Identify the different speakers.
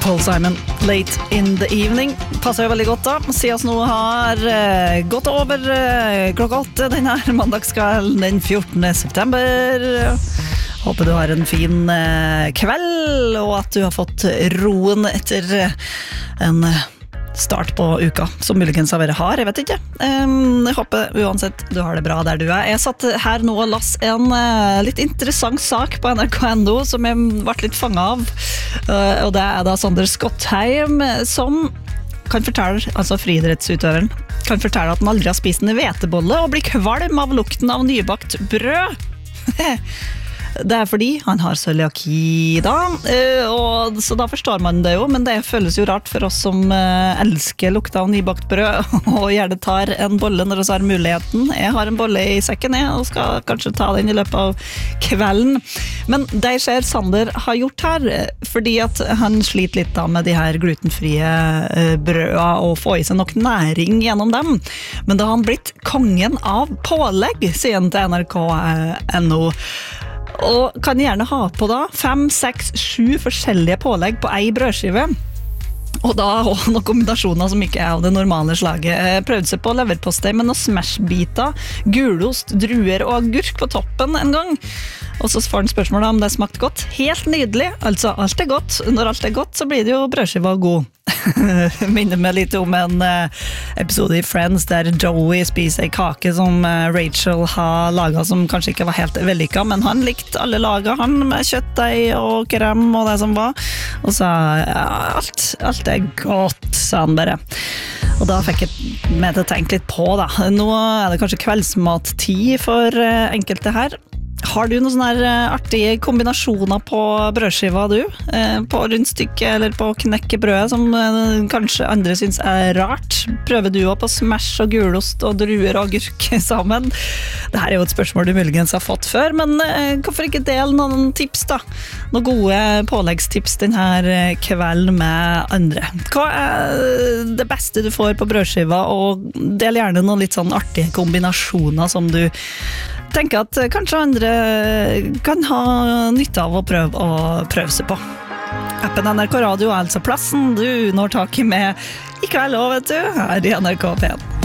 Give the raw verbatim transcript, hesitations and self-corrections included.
Speaker 1: Paul Simon, Late in the Evening. Passer jo veldig godt da, siden nå har uh, gått over uh, klokka åtte denne mandagskvelden den fjortende september. Håper du har en fin uh, kveld, og at du har fått roen etter uh, en uh, start på uka, som muligens har vært har, jeg vet ikke. Um, jeg håper uansett du har det bra der du er. Jeg satt her nå og las en uh, litt interessant sak på N R K punkt N O som jeg ble litt fanget av, uh, og det er da Sander Skottheim som kan fortelle, altså friidrettsutøveren, kan fortelle at han aldri har spist en hvetebolle og blir kvalm av lukten av nybakt brød. Det er fordi han har cøliaki da, og så da forstår man det jo, men det føles jo rart for oss som elsker lukta av nybakt brød, og gjerne tar en bolle når vi har muligheten. Jeg har en bolle i sekken jeg, og skal kanskje ta den i løpet av kvelden. Men det ser Sander har gjort her, fordi at han sliter litt da med de her glutenfrie brødene, og få i seg nok næring gjennom dem. Men da har han blitt kongen av pålegg, sier han til N R K punkt N O. Og kan gjerne ha på da fem, seks, sju forskjellige pålegg på ei brødskive. Og da også noen kombinasjoner som ikke er av det normale slaget. Jeg prøvde seg på leverpostei med noen smashbiter, gulost, druer og agurk på toppen en gang. Og så får han spørsmålet om det smakte godt. Helt nydelig, altså alt er godt. Når alt er godt, så blir det jo brødskiva god. Minner meg litt om en episode i Friends der Joey spiser en kake som Rachel har laget som kanskje ikke var helt vellykket, men han likte alle laget, han med kjøttdeig og krem og det som var, og sa ja, alt, alt er godt, sa han bare. Og da fikk jeg med til å tenke litt på da. Nå er det kanskje kveldsmattid for enkelte her. Har du noen sånne artige kombinasjoner på brødskiva du? På rundstykke eller på knekkebrødet som kanskje andre synes er rart? Prøver du også på smash og gulost og druer og agurk sammen? Dette er jo et spørsmål du muligens har fått før, men hvorfor ikke dele noen tips da? Noen gode påleggstips denne kvelden med andre. Hva er det beste du får på brødskiva? Og del gjerne noen litt sånn artige kombinasjoner som du tenker at kanskje andre kan ha nytte av å prøve å prøve seg på. Appen N R K Radio er altså plassen du når tak i med i kveld også, vet du, her i N R K P en.